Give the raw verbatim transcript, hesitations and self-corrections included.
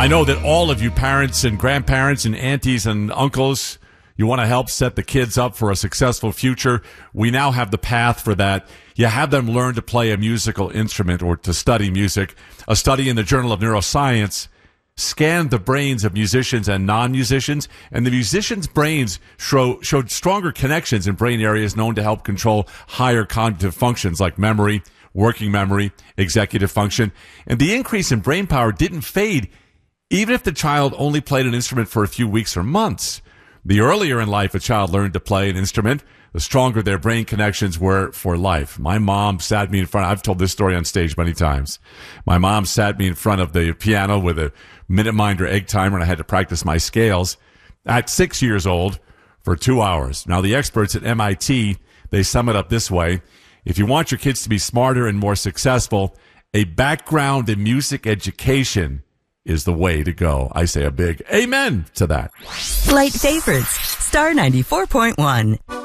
I know that all of you parents and grandparents and aunties and uncles, you want to help set the kids up for a successful future. We now have the path for that. You have them learn to play a musical instrument or to study music. A study in the Journal of Neuroscience scanned the brains of musicians and non-musicians, and the musicians' brains show, showed stronger connections in brain areas known to help control higher cognitive functions like memory, working memory, executive function. And the increase in brain power didn't fade even if the child only played an instrument for a few weeks or months. The earlier in life a child learned to play an instrument, the stronger their brain connections were for life. My mom sat me in front. I've told this story on stage many times. My mom sat me in front of the piano with a minute mind or egg timer, and I had to practice my scales at six years old for two hours. Now, the experts at M I T, they sum it up this way. If you want your kids to be smarter and more successful, a background in music education is the way to go. I say a big amen to that. Light favorites, Star ninety-four point one.